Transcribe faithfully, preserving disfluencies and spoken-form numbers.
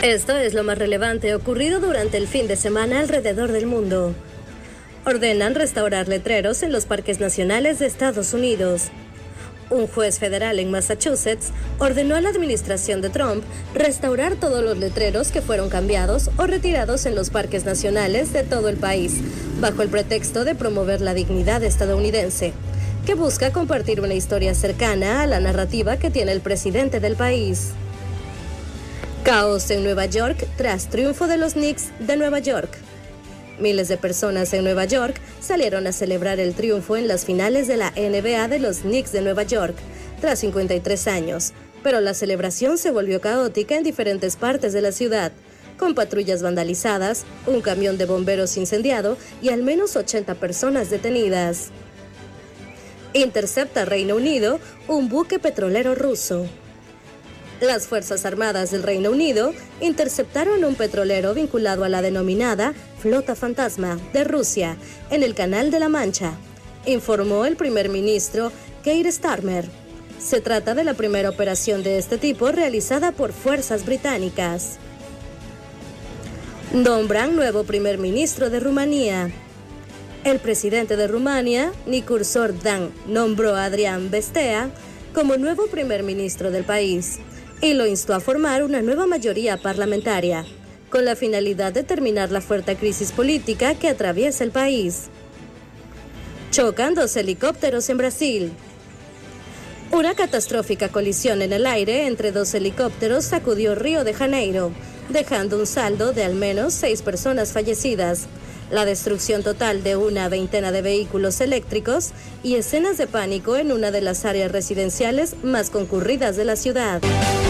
Esto es lo más relevante ocurrido durante el fin de semana alrededor del mundo. Ordenan restaurar letreros en los parques nacionales de Estados Unidos. Un juez federal en Massachusetts ordenó a la administración de Trump restaurar todos los letreros que fueron cambiados o retirados en los parques nacionales de todo el país, bajo el pretexto de promover la dignidad estadounidense, que busca compartir una historia cercana a la narrativa que tiene el presidente del país. Caos en Nueva York tras triunfo de los Knicks de Nueva York. Miles de personas en Nueva York salieron a celebrar el triunfo en las finales de la N B A de los Knicks de Nueva York, tras cincuenta y tres años, pero la celebración se volvió caótica en diferentes partes de la ciudad, con patrullas vandalizadas, un camión de bomberos incendiado y al menos ochenta personas detenidas. Intercepta Reino Unido un buque petrolero ruso. Las Fuerzas Armadas del Reino Unido interceptaron un petrolero vinculado a la denominada Flota Fantasma de Rusia en el Canal de la Mancha, informó el primer ministro Keir Starmer. Se trata de la primera operación de este tipo realizada por fuerzas británicas. Nombran nuevo primer ministro de Rumanía. El presidente de Rumania, Nicurso Dan, nombró a Adrian Bestea como nuevo primer ministro del país y lo instó a formar una nueva mayoría parlamentaria, con la finalidad de terminar la fuerte crisis política que atraviesa el país. Chocan dos helicópteros en Brasil. Una catastrófica colisión en el aire entre dos helicópteros sacudió Río de Janeiro, dejando un saldo de al menos seis personas fallecidas, la destrucción total de una veintena de vehículos eléctricos y escenas de pánico en una de las áreas residenciales más concurridas de la ciudad.